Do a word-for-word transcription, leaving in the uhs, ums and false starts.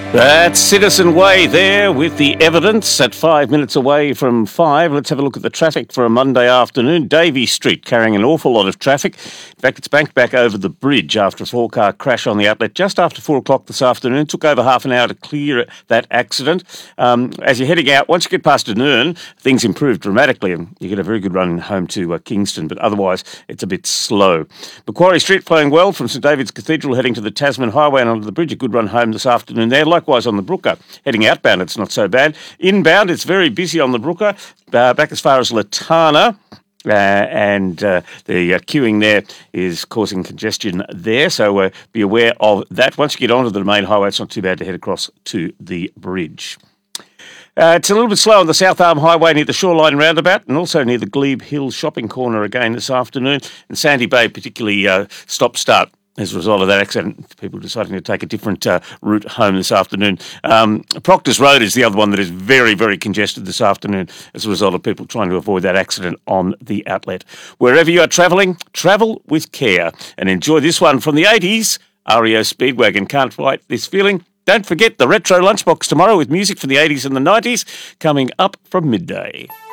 That's Citizen Way there with the evidence at five minutes away from five. Let's have a look at the traffic for a Monday afternoon. Davey Street carrying an awful lot of traffic. In fact, it's banked back over the bridge after a four-car crash on the outlet just after four o'clock this afternoon. It took over half an hour to clear that accident. Um, as you're heading out, once you get past Denern, things improve dramatically and you get a very good run home to uh, Kingston, but otherwise it's a bit slow. Macquarie Street flowing well from St David's Cathedral heading to the Tasman Highway and onto the bridge. A good run home this afternoon there. Likewise on the Brooker. Heading outbound, it's not so bad. Inbound, it's very busy on the Brooker. Uh, back as far as Latana. Uh, and uh, the uh, queuing there is causing congestion there. So uh, be aware of that. Once you get onto the main highway, it's not too bad to head across to the bridge. Uh, it's a little bit slow on the South Arm Highway near the Shoreline Roundabout and also near the Glebe Hill Shopping Corner again this afternoon. And Sandy Bay particularly uh, stop-start as a result of that accident, people deciding to take a different uh, route home this afternoon. Um, Proctors Road is the other one that is very, very congested this afternoon as a result of people trying to avoid that accident on the outlet. Wherever you are travelling, travel with care and enjoy this one from the eighties. R E O Speedwagon, can't fight this feeling. Don't forget the Retro Lunchbox tomorrow with music from the eighties and the nineties coming up from midday.